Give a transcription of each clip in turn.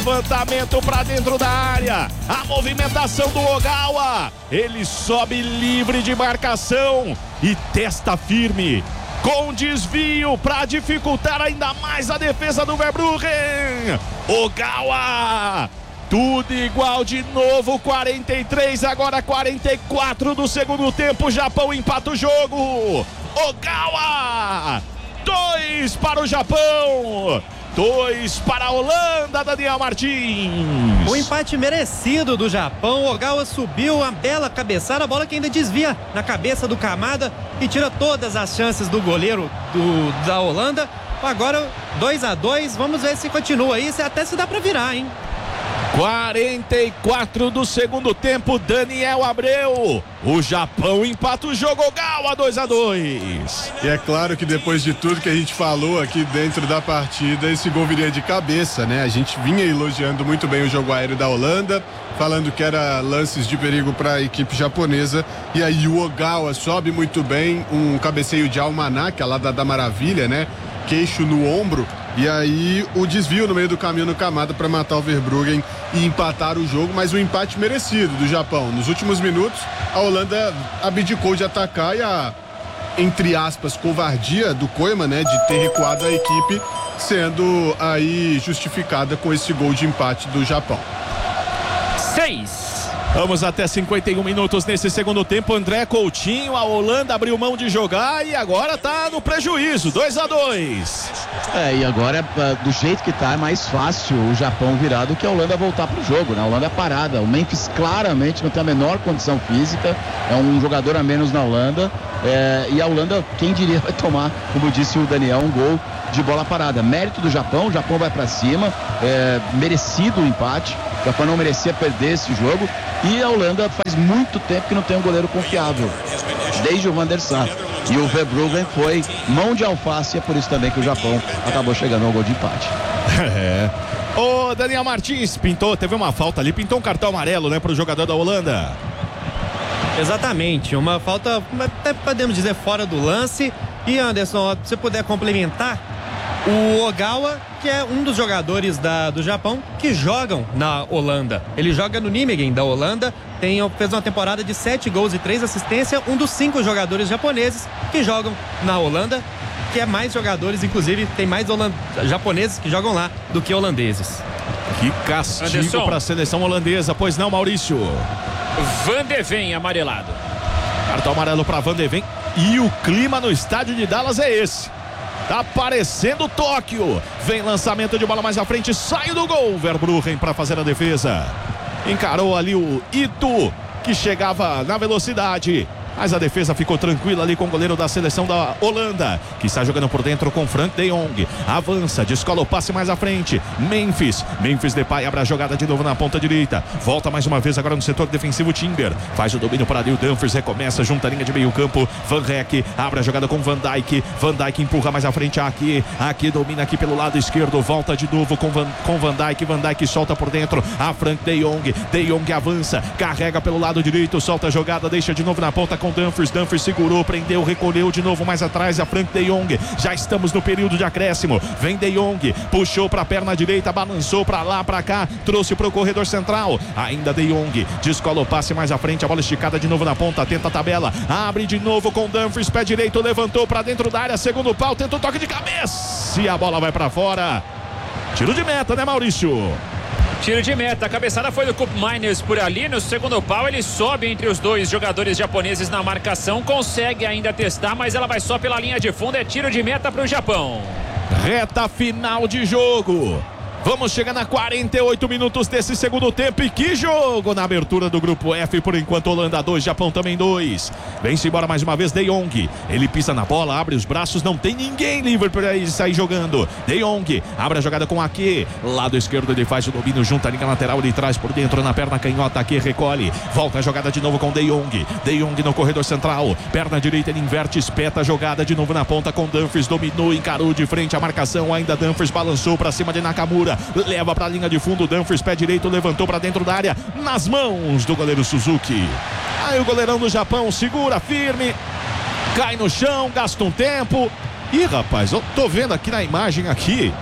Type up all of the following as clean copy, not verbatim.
levantamento pra dentro da área. A movimentação do Ogawa. Ele sobe livre de marcação e testa firme. Com desvio para dificultar ainda mais a defesa do Verbruggen. Ogawa. Tudo igual de novo, 43, agora 44 do segundo tempo. Japão empata o jogo. Ogawa. 2 para o Japão. 2 para a Holanda, Daniel Martins. O empate merecido do Japão. O Ogawa subiu, uma bela cabeçada, a bola que ainda desvia na cabeça do Kamada e tira todas as chances do goleiro da Holanda. Agora 2-2, vamos ver se continua aí, até se dá para virar, hein? 44 do segundo tempo, Daniel Abreu. O Japão empata o jogo. Ogawa 2-2. E é claro que depois de tudo que a gente falou aqui dentro da partida, esse gol viria de cabeça, né? A gente vinha elogiando muito bem o jogo aéreo da Holanda, falando que era lances de perigo para a equipe japonesa. E aí o Ogawa sobe muito bem, um cabeceio de almanac, lá da maravilha, né? Queixo no ombro. E aí o desvio no meio do caminho no Kamada para matar o Verbruggen e empatar o jogo, mas um empate merecido do Japão. Nos últimos minutos, a Holanda abdicou de atacar e a, entre aspas, covardia do Koeman, né, de ter recuado a equipe, sendo aí justificada com esse gol de empate do Japão. 6. Vamos até 51 minutos nesse segundo tempo. André Coutinho, a Holanda abriu mão de jogar e agora tá no prejuízo, 2-2. E agora, do jeito que tá, é mais fácil o Japão virar do que a Holanda voltar pro jogo, né? A Holanda é parada, o Memphis claramente não tem a menor condição física, é um jogador a menos na Holanda, e a Holanda, quem diria, vai tomar, como disse o Daniel, um gol de bola parada. Mérito do Japão, o Japão vai pra cima, merecido o empate, o Japão não merecia perder esse jogo, e a Holanda faz muito tempo que não tem um goleiro confiável, desde o Van der Sar. E o Verbruggen foi mão de alface, é por isso também que o Japão acabou chegando ao gol de empate. O Daniel Martins teve uma falta ali, pintou um cartão amarelo, né, pro jogador da Holanda. Exatamente, uma falta, até podemos dizer, fora do lance. E Anderson, se você puder complementar, o Ogawa, que é um dos jogadores do Japão que jogam na Holanda. Ele joga no Nijmegen da Holanda, fez uma temporada de 7 gols e 3 assistências, um dos 5 jogadores japoneses que jogam na Holanda, que é mais jogadores, inclusive tem mais japoneses que jogam lá do que holandeses. Que castigo para a seleção holandesa, pois não, Maurício? Van de Ven amarelado. Cartão amarelo para Van de Ven. E o clima no estádio de Dallas é esse. Tá parecendo Tóquio. Vem lançamento de bola mais à frente, sai do gol. Verbruggen para fazer a defesa. Encarou ali o Ito, que chegava na velocidade. Mas a defesa ficou tranquila ali com o goleiro da seleção da Holanda, que está jogando por dentro com Frank de Jong. Avança, descola o passe mais à frente. Memphis Depay abre a jogada de novo na ponta direita. Volta mais uma vez agora no setor defensivo. Timber faz o domínio para ali. O Dumfries recomeça junto à linha de meio campo. Van Rijk abre a jogada com Van Dijk. Van Dijk empurra mais à frente aqui domina aqui pelo lado esquerdo. Volta de novo com Van Dijk. Van Dijk solta por dentro a Frank de Jong. De Jong avança, carrega pelo lado direito, solta a jogada, deixa de novo na ponta com Dumfries segurou, prendeu, recolheu de novo mais atrás a Frank de Jong. Já estamos no período de acréscimo. Vem de Jong, puxou para a perna direita, balançou para lá, para cá, trouxe para o corredor central. Ainda de Jong, descola o passe mais à frente, a bola esticada de novo na ponta, tenta a tabela, abre de novo com Dumfries, pé direito, levantou para dentro da área, segundo pau, tenta o toque de cabeça e a bola vai para fora. Tiro de meta, né, Maurício? Tiro de meta, a cabeçada foi do Koop Meiners por ali, no segundo pau ele sobe entre os dois jogadores japoneses na marcação, consegue ainda testar, mas ela vai só pela linha de fundo, é tiro de meta para o Japão. Reta final de jogo. Vamos chegar a 48 minutos desse segundo tempo. E que jogo na abertura do grupo F. Por enquanto, Holanda 2, Japão também 2. Vem-se embora mais uma vez De Jong. Ele pisa na bola, abre os braços, não tem ninguém livre para ele sair jogando. De Jong abre a jogada com Ake. Lado esquerdo ele faz o domínio junto à linha lateral. Ele traz por dentro na perna canhota. Ake recolhe. Volta a jogada de novo com De Jong. De Jong no corredor central. Perna direita ele inverte, espeta a jogada de novo na ponta com Dumfries. Dominou, encarou de frente a marcação. Ainda Dumfries balançou para cima de Nakamura. Leva para a linha de fundo, Dumfries, pé direito, levantou para dentro da área, nas mãos do goleiro Suzuki. Aí o goleirão do Japão segura firme, cai no chão, gasta um tempo. Ih, rapaz, eu tô vendo aqui na imagem aqui,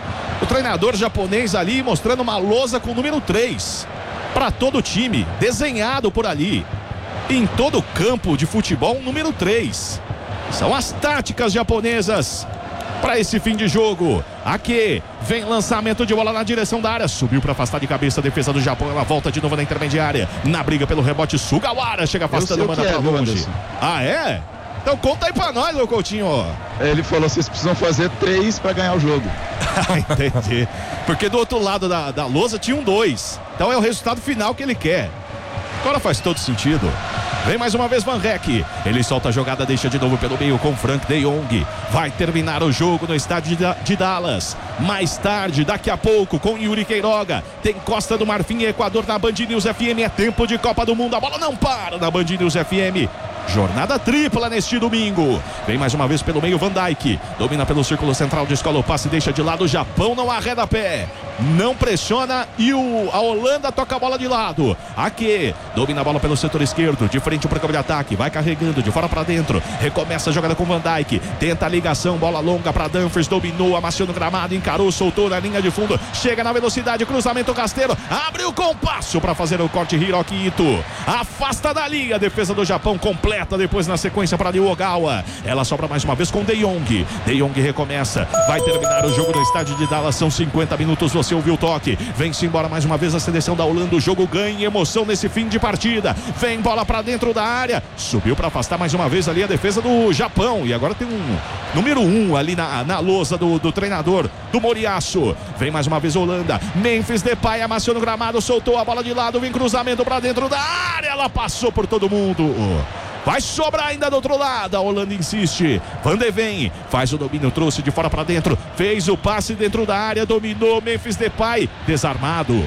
O treinador japonês ali mostrando uma lousa com o número 3 para todo o time, desenhado por ali. Em todo o campo de futebol, número 3. São as táticas japonesas para esse fim de jogo. Aqui vem lançamento de bola na direção da área. Subiu para afastar de cabeça a defesa do Japão. Ela volta de novo na intermediária. Na briga pelo rebote, Sugawara chega afastando, manda para longe. Ah, é? Então conta aí pra nós, ô Coutinho. Ele falou, vocês precisam fazer 3 para ganhar o jogo. Entendi. Porque do outro lado da lousa tinha um 2. Então é o resultado final que ele quer. Agora faz todo sentido. Vem mais uma vez Van Heck. Ele solta a jogada, deixa de novo pelo meio com Frank de Jong. Vai terminar o jogo no estádio de Dallas. Mais tarde, daqui a pouco, com Yuri Queiroga. Tem Costa do Marfim e Equador na Band News FM. É tempo de Copa do Mundo. A bola não para na Band News FM. Jornada tripla neste domingo. Vem mais uma vez pelo meio Van Dijk. Domina pelo círculo central, descola o passe, deixa de lado. O Japão não arreda pé. Não pressiona e a Holanda toca a bola de lado. Aqui, domina a bola pelo setor esquerdo. De frente para o campo de ataque. Vai carregando de fora para dentro. Recomeça a jogada com Van Dijk. Tenta a ligação, bola longa para Dumfries. Dominou, amaciou no gramado, encarou, soltou na linha de fundo. Chega na velocidade, cruzamento rasteiro. Abre o compasso para fazer o corte. Hiroki Ito afasta da linha. Defesa do Japão completa depois na sequência para Ryu Ogawa. Ela sobra mais uma vez com De Jong. De Jong recomeça. Vai terminar o jogo no estádio de Dallas. São 50 minutos. Você ouviu o toque. Vem-se embora mais uma vez a seleção da Holanda. O jogo ganha emoção nesse fim de partida. Vem bola para dentro da área. Subiu para afastar mais uma vez ali a defesa do Japão. E agora tem um número 1 ali na lousa do treinador, do Moriaço. Vem mais uma vez a Holanda. Memphis Depay amaciou no gramado. Soltou a bola de lado. Vem cruzamento para dentro da área. Ela passou por todo mundo. Vai sobrar ainda do outro lado. A Holanda insiste. Van de Ven faz o domínio, trouxe de fora para dentro. Fez o passe dentro da área. Dominou Memphis Depay. Desarmado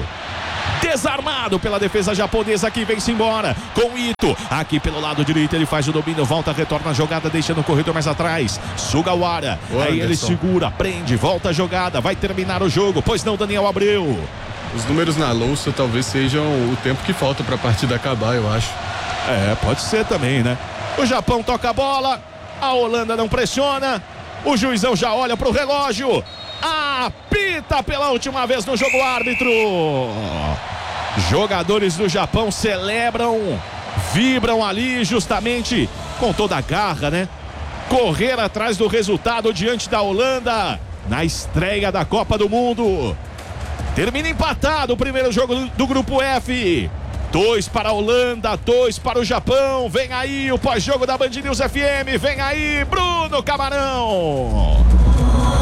pela defesa japonesa, que vem-se embora com Ito. Aqui pelo lado direito ele faz o domínio, volta, retorna a jogada, deixa no corredor mais atrás. Sugawara. Aí ele segura, prende, volta a jogada. Vai terminar o jogo. Pois não, Daniel Abreu? Os números na louça talvez sejam o tempo que falta para a partida acabar, eu acho. É, pode ser também, né? O Japão toca a bola, a Holanda não pressiona, o juizão já olha pro relógio, apita pela última vez no jogo, árbitro. Jogadores do Japão celebram, vibram ali justamente com toda a garra, né? Correr atrás do resultado diante da Holanda na estreia da Copa do Mundo. Termina empatado o primeiro jogo do grupo F. 2 para a Holanda, 2 para o Japão. Vem aí o pós-jogo da Band News FM. Vem aí, Bruno Camarão.